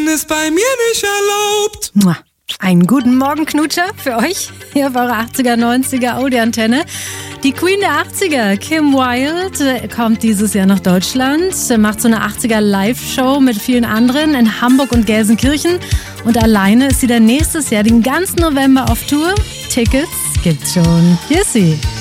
ist bei mir nicht erlaubt. Mua. Einen guten Morgen, Knutscher, für euch hier auf eurer 80er, 90er Audi-Antenne. Die Queen der 80er, Kim Wilde, kommt dieses Jahr nach Deutschland, macht so eine 80er Live-Show mit vielen anderen in Hamburg und Gelsenkirchen. Und alleine ist sie dann nächstes Jahr den ganzen November auf Tour. Tickets gibt's schon. Hier ist sie.